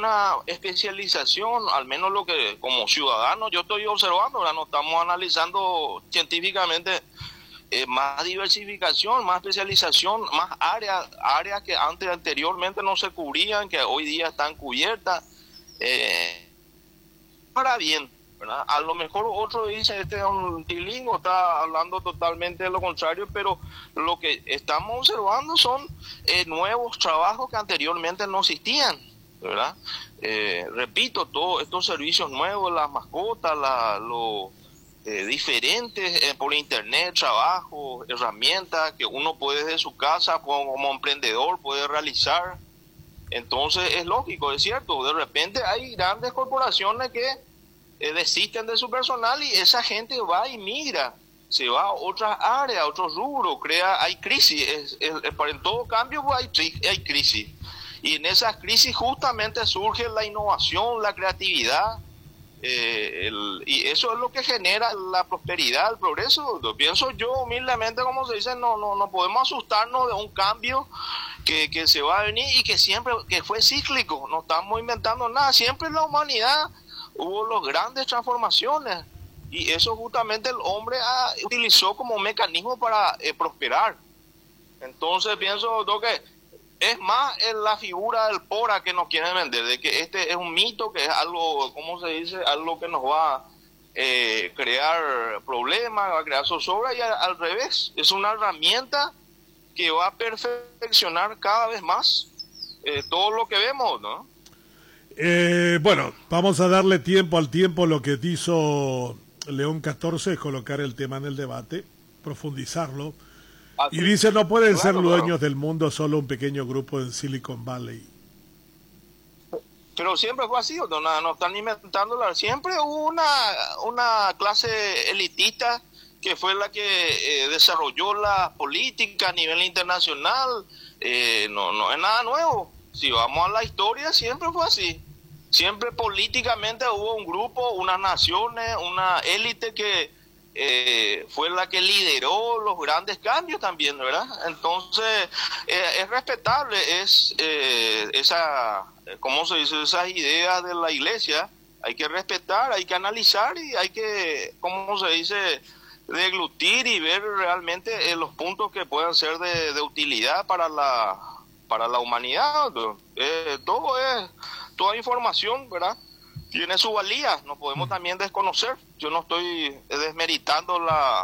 una especialización, al menos lo que como ciudadano yo estoy observando, ¿verdad? No estamos analizando científicamente, más diversificación, más especialización, más áreas que anteriormente no se cubrían, que hoy día están cubiertas, para bien, ¿verdad? A lo mejor otro dice, este es un tilingo, está hablando totalmente de lo contrario, pero lo que estamos observando son nuevos trabajos que anteriormente no existían, ¿verdad? Repito, todos estos servicios nuevos, las mascotas, los diferentes por internet, trabajo, herramientas que uno puede desde su casa como emprendedor puede realizar. Entonces es lógico, es cierto, de repente hay grandes corporaciones que desisten de su personal y esa gente va y migra, se va a otras áreas, a otros rubros, hay crisis, en todo cambio pues, hay crisis. Y en esas crisis justamente surge la innovación, la creatividad, y eso es lo que genera la prosperidad, el progreso. Lo pienso yo humildemente, como se dice, no podemos asustarnos de un cambio que se va a venir y que fue cíclico, no estamos inventando nada, siempre en la humanidad hubo las grandes transformaciones y eso justamente el hombre utilizó como mecanismo para prosperar. Entonces pienso que es más en la figura del Pora que nos quieren vender, de que este es un mito, que es algo, ¿cómo se dice? Algo que nos va a crear problemas, va a crear zozobra, y al revés, es una herramienta que va a perfeccionar cada vez más todo lo que vemos, ¿no? Bueno, vamos a darle tiempo al tiempo. Lo que hizo León 14 es colocar el tema en el debate, profundizarlo. Y dice, no pueden ser dueños del mundo solo un pequeño grupo en Silicon Valley. Pero siempre fue así, no están inventándola. Siempre hubo una clase elitista que fue la que desarrolló la política a nivel internacional. No es nada nuevo. Si vamos a la historia, siempre fue así. Siempre políticamente hubo un grupo, unas naciones, una élite que fue la que lideró los grandes cambios también, ¿verdad? Entonces, es respetable, ¿cómo se dice? Esas ideas de la iglesia, hay que respetar, hay que analizar y hay que, ¿cómo se dice?, deglutir y ver realmente los puntos que puedan ser de utilidad para la humanidad. Toda información, ¿verdad?, tiene su valía, no podemos también desconocer. Yo no estoy desmeritando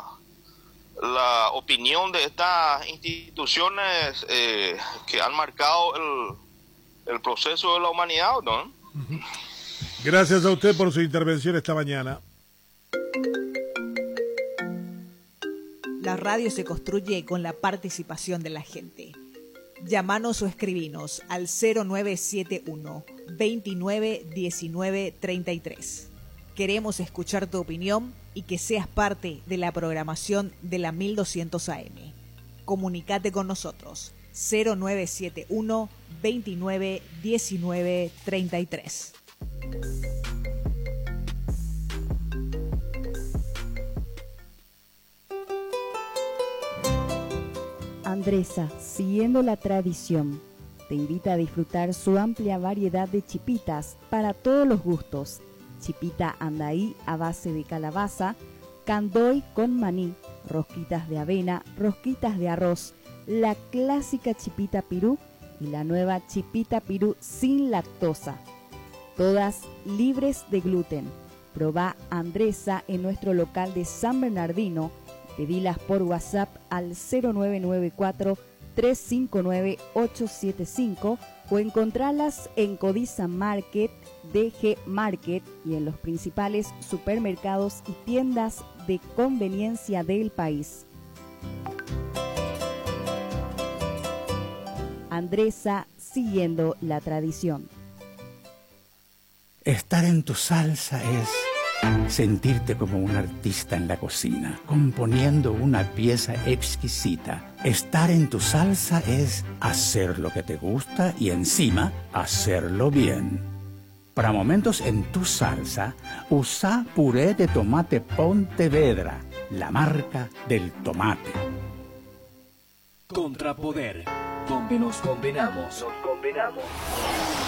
la opinión de estas instituciones que han marcado el proceso de la humanidad, ¿no? Gracias a usted por su intervención esta mañana. La radio se construye con la participación de la gente. Llámanos o escribinos al 0971 29 19 33. Queremos escuchar tu opinión y que seas parte de la programación de la 1200 AM. Comunicate con nosotros 0971 29 19 33. Andresa, siguiendo la tradición, te invita a disfrutar su amplia variedad de chipitas para todos los gustos. Chipita andaí a base de calabaza, candoy con maní, rosquitas de avena, rosquitas de arroz, la clásica chipita pirú y la nueva chipita pirú sin lactosa. Todas libres de gluten. Probá Andresa en nuestro local de San Bernardino. Pedilas por WhatsApp al 0994 359 875 o encontralas en Codiza Market, DG Market y en los principales supermercados y tiendas de conveniencia del país. Andresa, siguiendo la tradición. Estar en tu salsa es sentirte como un artista en la cocina, componiendo una pieza exquisita. Estar en tu salsa es hacer lo que te gusta y encima hacerlo bien. Para momentos en tu salsa, usa puré de tomate Pontevedra, la marca del tomate. Contrapoder, donde nos condenamos.